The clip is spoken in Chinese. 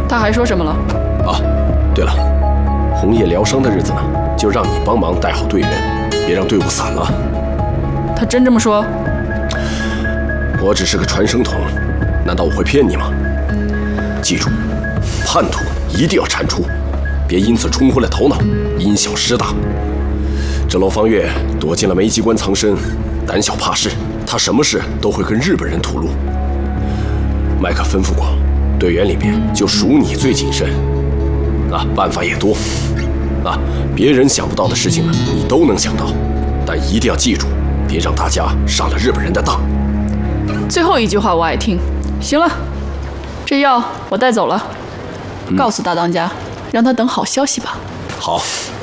他还说什么了？ 啊，对了，红叶疗伤的日子呢，就让你帮忙带好队员，别让队伍散了。 他真这么说？ 我只是个传声筒，难道我会骗你吗？记住，叛徒一定要铲除，别因此冲昏了头脑，因小失大。这楼方月躲进了梅机关藏身，胆小怕事，他什么事都会跟日本人吐露。麦克吩咐过，队员里面就属你最谨慎，办法也多，别人想不到的事情呢，你都能想到，但一定要记住，别让大家上了日本人的当。 最后一句话我爱听。行了，这药我带走了，告诉大当家，让他等好消息吧。 好。